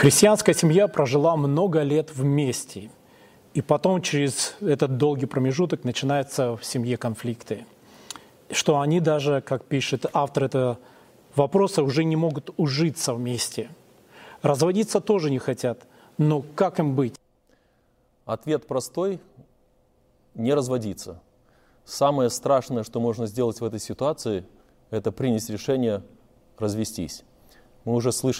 Христианская семья прожила много лет вместе, и потом через этот долгий промежуток начинаются в семье конфликты, что они даже, как пишет автор этого вопроса, уже не могут ужиться вместе. Разводиться тоже не хотят, но как им быть? Ответ простой – не разводиться. Самое страшное, что можно сделать в этой ситуации, это принять решение развестись. Мы уже слышали